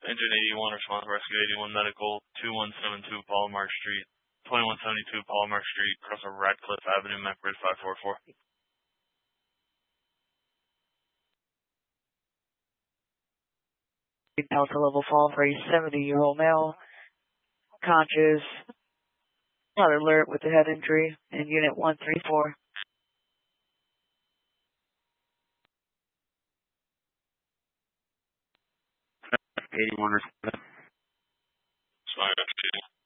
Engine 81, response rescue 81 medical, 2172 Palomar Street, 2172 Palomar Street, across a Radcliffe Avenue, MacBridge 544. Delta level fall for a 70-year-old male, conscious, not alert with a head injury in Unit 134. Sorry,